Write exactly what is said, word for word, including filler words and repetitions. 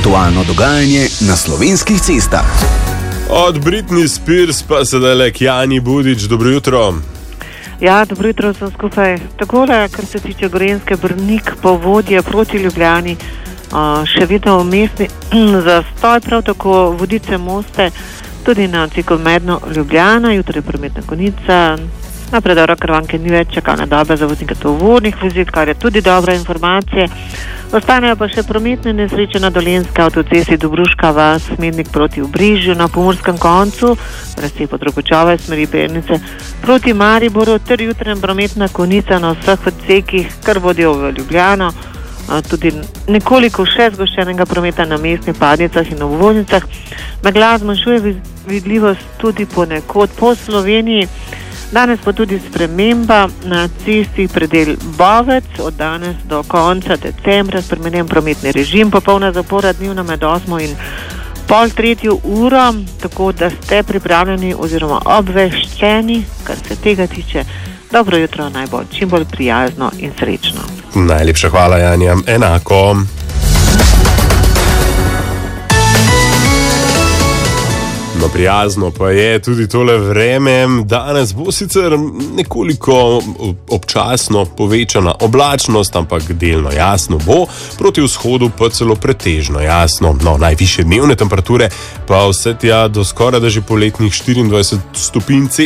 Aktualno dogajanje na slovenskih cestah. Od Britney Spears pa sedaj le k Jani Budič. Dobro jutro. Ja, dobro jutro vsem skupaj. Takole, kar se tiče Gorenjske, Brnik, Povodje proti Ljubljani, še vedno vmesni zastoj, prav tako Vodice, Moste, tudi na odseku Medno Ljubljana, jutri prometna konica. Na predoru Krvanke ni več čakalne dobe za voznike tovornih vozil, kar je tudi dobra informacija. Ostanejo pa še prometne nesreče na Dolenjski avtocesti Dobruška vas, Smednik proti Obrežju, na Pomurskem koncu, razcep od Rogočove smeri Pernice proti Mariboru, ter jutranjem prometna konica na vseh odsekih, kar vodijo v Ljubljano. Tudi nekoliko še zgoščenega prometa na mestnih padnicah in obvoznicah. Megla zmanjšuje vidljivost tudi ponekod po Sloveniji. Danes pa tudi sprememba na cesti predel Bovec, od danes do konca decembra spremenjen prometni režim, popolna zapora dnevna med osmo in pol tretjo uro, tako da ste pripravljeni oziroma obveščeni, kar se tega tiče. Dobro jutro, najbolj čim bolj prijazno in srečno. Najlepša hvala, Janja. Enako. No, prijazno pa je tudi tole vreme. Danes bo sicer nekoliko občasno povečana oblačnost, ampak delno jasno bo, proti vzhodu pa celo pretežno jasno. No, najvišje dnevne temperature pa vse tja do skoraj da že poletnih štiriindvajset stopinj